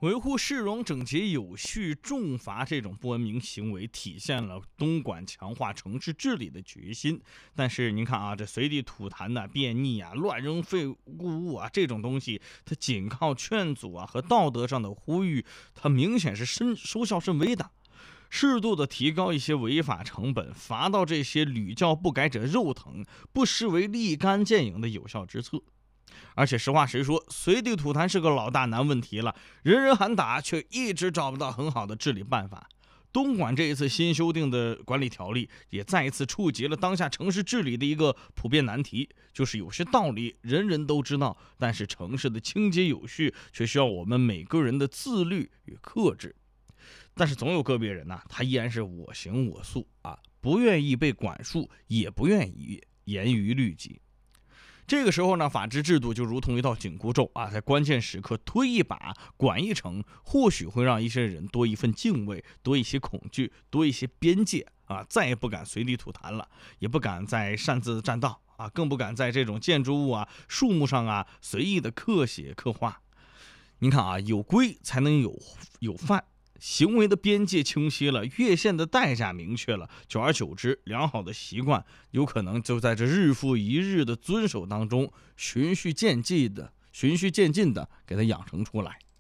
维护市容整洁有序，重罚这种不文明行为，体现了东莞强化城市治理的决心。但是您看啊，这随地吐痰呐、便溺啊、乱扔废物啊这种东西，它仅靠劝阻啊和道德上的呼吁，它明显是收效甚微的。适度的提高一些违法成本，罚到这些屡教不改者肉疼，不失为立竿见影的有效之策。而且实话实说，随地吐痰是个老大难问题了，人人喊打，却一直找不到很好的治理办法。东莞这一次新修订的管理条例，也再一次触及了当下城市治理的一个普遍难题，就是有些道理人人都知道，但是城市的清洁有序却需要我们每个人的自律与克制。但是总有个别人呢，他依然是我行我素啊，不愿意被管束，也不愿意严于律己。这个时候呢，法治制度就如同一道紧箍咒啊，在关键时刻推一把、管一程，或许会让一些人多一份敬畏，多一些恐惧，多一些边界啊，再也不敢随地吐痰了，也不敢再擅自占道啊，更不敢在这种建筑物啊、树木上啊随意的刻写刻画。您看啊，有规才能有范。行为的边界清晰了，越线的代价明确了，久而久之，良好的习惯有可能就在这日复一日的遵守当中，循序渐进的给它养成出来。